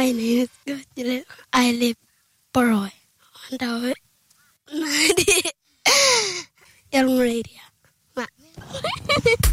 My name is Gotile. I live Poroy. On the Young radio.